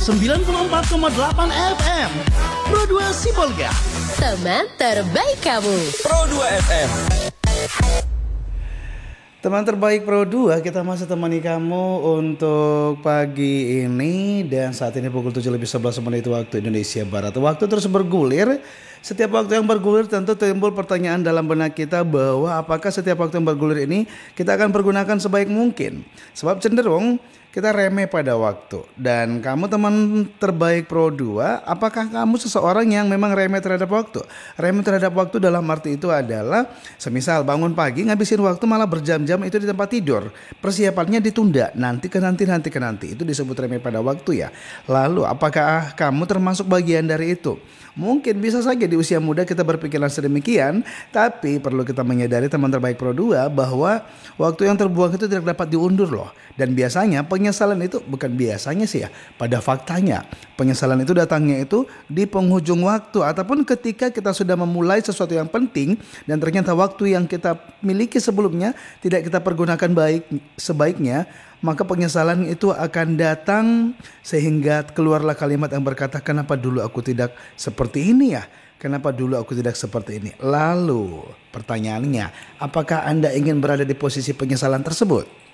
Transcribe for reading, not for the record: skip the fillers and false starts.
94,8 FM. Pro 2 Sibolga. Teman terbaik kamu. Pro 2 FM. Teman terbaik Pro 2, kita masih temani kamu untuk pagi ini. Dan saat ini pukul 7:11 waktu Indonesia Barat. Waktu terus bergulir. Setiap waktu yang bergulir tentu timbul pertanyaan dalam benak kita bahwa apakah setiap waktu yang bergulir ini kita akan pergunakan sebaik mungkin. Sebab cenderung kita remeh pada waktu. Dan kamu teman terbaik Pro 2, apakah kamu seseorang yang memang remeh terhadap waktu? Remeh terhadap waktu dalam arti itu adalah semisal bangun pagi ngabisin waktu malah berjam-jam itu di tempat tidur. Persiapannya ditunda, nanti ke nanti. Itu disebut remeh pada waktu ya. Lalu apakah kamu termasuk bagian dari itu? Mungkin bisa saja di usia muda kita berpikiran sedemikian, tapi perlu kita menyadari teman terbaik Pro 2 bahwa waktu yang terbuang itu tidak dapat diundur loh. Dan biasanya penyesalan itu bukan biasanya sih ya, pada faktanya penyesalan itu datangnya itu di penghujung waktu ataupun ketika kita sudah memulai sesuatu yang penting dan ternyata waktu yang kita miliki sebelumnya tidak kita pergunakan sebaiknya, maka penyesalan itu akan datang sehingga keluarlah kalimat yang berkata, kenapa dulu aku tidak seperti ini ya? Kenapa dulu aku tidak seperti ini? Lalu pertanyaannya, apakah Anda ingin berada di posisi penyesalan tersebut?